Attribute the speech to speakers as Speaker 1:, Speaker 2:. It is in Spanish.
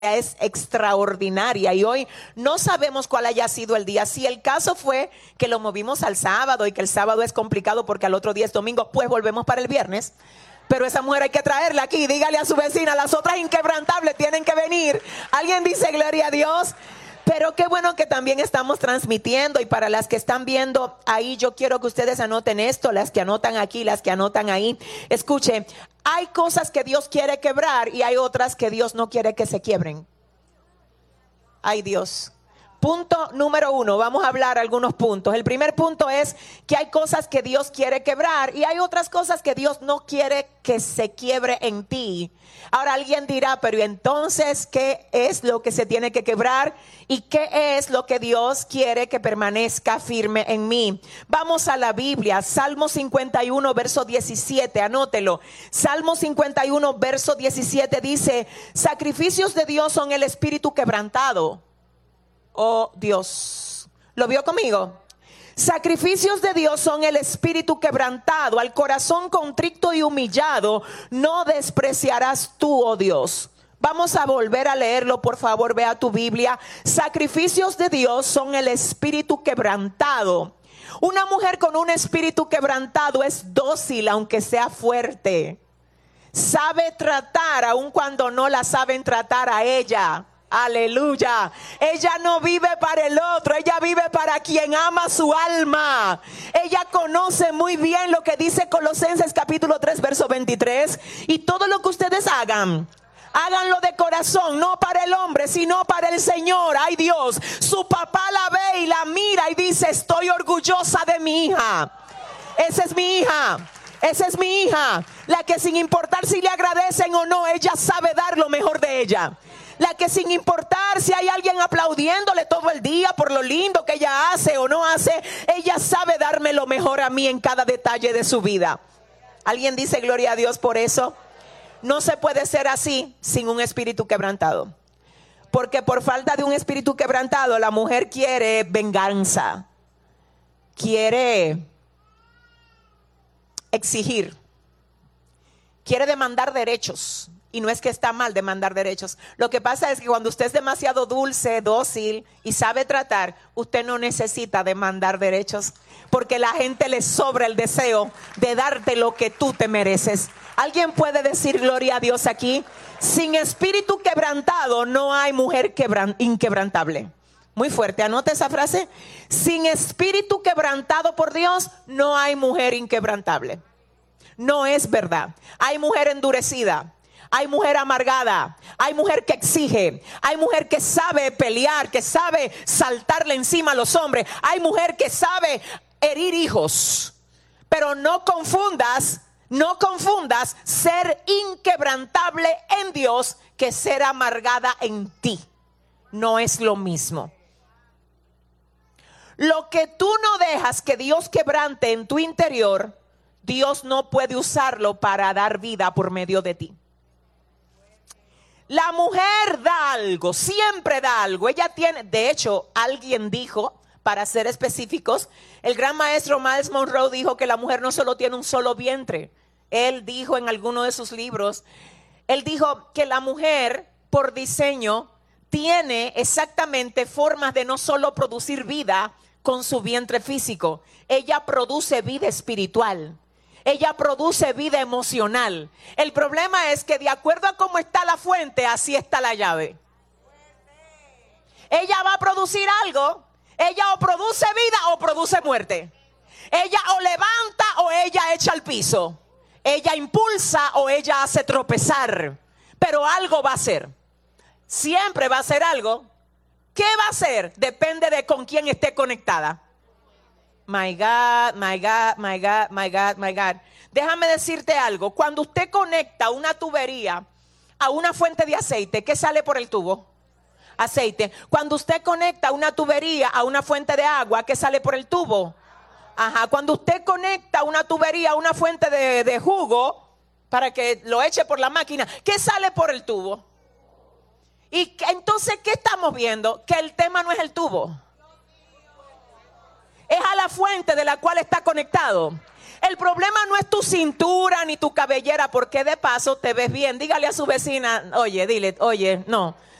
Speaker 1: es extraordinaria y hoy no sabemos cuál haya sido el día. Si el caso fue que lo movimos al sábado y que el sábado es complicado porque al otro día es domingo, pues volvemos para el viernes. Pero esa mujer hay que traerla aquí. Dígale a su vecina, las otras inquebrantables tienen que venir. Alguien dice gloria a Dios. Pero qué bueno que también estamos transmitiendo, y para las que están viendo ahí, yo quiero que ustedes anoten esto, las que anotan aquí, las que anotan ahí. Escuche, hay cosas que Dios quiere quebrar y hay otras que Dios no quiere que se quiebren. Ay, Dios. Punto número 1, vamos a hablar algunos puntos. El primer punto es que hay cosas que Dios quiere quebrar y hay otras cosas que Dios no quiere que se quiebre en ti. Ahora alguien dirá, pero entonces, ¿qué es lo que se tiene que quebrar? ¿Y qué es lo que Dios quiere que permanezca firme en mí? Vamos a la Biblia, Salmo 51, verso 17, anótelo. Salmo 51, verso 17 dice, sacrificios de Dios son el espíritu quebrantado. Oh Dios, ¿lo vio conmigo? Sacrificios de Dios son el espíritu quebrantado, al corazón contrito y humillado no despreciarás tú, oh Dios. Vamos a volver a leerlo, por favor, vea tu Biblia. Sacrificios de Dios son el espíritu quebrantado. Una mujer con un espíritu quebrantado es dócil aunque sea fuerte. Sabe tratar aun cuando no la saben tratar a ella. Aleluya. Ella no vive para el otro, ella vive para quien ama su alma. Ella conoce muy bien lo que dice Colosenses capítulo 3 verso 23. Y todo lo que ustedes hagan, háganlo de corazón, no para el hombre, sino para el Señor. Ay Dios, su papá la ve y la mira y dice, estoy orgullosa de mi hija. Esa es mi hija. Esa es mi hija. La que sin importar si le agradecen o no, ella sabe dar lo mejor de ella. La que sin importar si hay alguien aplaudiéndole todo el día por lo lindo que ella hace o no hace, ella sabe darme lo mejor a mí en cada detalle de su vida. ¿Alguien dice gloria a Dios por eso? No se puede ser así sin un espíritu quebrantado. Porque por falta de un espíritu quebrantado, la mujer quiere venganza. Quiere exigir. Quiere demandar derechos. Y no es que está mal demandar derechos. Lo que pasa es que cuando usted es demasiado dulce, dócil y sabe tratar, usted no necesita demandar derechos. Porque la gente le sobra el deseo de darte lo que tú te mereces. ¿Alguien puede decir gloria a Dios aquí? Sin espíritu quebrantado no hay mujer inquebrantable. Muy fuerte, anote esa frase. Sin espíritu quebrantado por Dios no hay mujer inquebrantable. No es verdad. Hay mujer endurecida. Hay mujer amargada, hay mujer que exige, hay mujer que sabe pelear, que sabe saltarle encima a los hombres, hay mujer que sabe herir hijos. Pero no confundas ser inquebrantable en Dios que ser amargada en ti. No es lo mismo. Lo que tú no dejas que Dios quebrante en tu interior, Dios no puede usarlo para dar vida por medio de ti. La mujer da algo, siempre da algo. Ella tiene, de hecho, alguien dijo, para ser específicos, el gran maestro Miles Monroe dijo que la mujer no solo tiene un solo vientre. Él dijo en alguno de sus libros, él dijo que la mujer, por diseño, tiene exactamente formas de no solo producir vida con su vientre físico. Ella produce vida espiritual. Ella produce vida emocional. El problema es que de acuerdo a cómo está la fuente, así está la llave. Ella va a producir algo. Ella o produce vida o produce muerte. Ella o levanta o ella echa al piso. Ella impulsa o ella hace tropezar. Pero algo va a hacer. Siempre va a hacer algo. ¿Qué va a hacer? Depende de con quién esté conectada. My God, my God, my God, my God, my God. Déjame decirte algo. Cuando usted conecta una tubería a una fuente de aceite, ¿qué sale por el tubo? Aceite. Cuando usted conecta una tubería a una fuente de agua, ¿qué sale por el tubo? Ajá. Cuando usted conecta una tubería a una fuente de jugo para que lo eche por la máquina, ¿qué sale por el tubo? Y entonces, ¿qué estamos viendo? Que el tema no es el tubo. Es a la fuente de la cual está conectado. El problema no es tu cintura ni tu cabellera, porque de paso te ves bien. Dígale a su vecina, oye, dile, oye, no.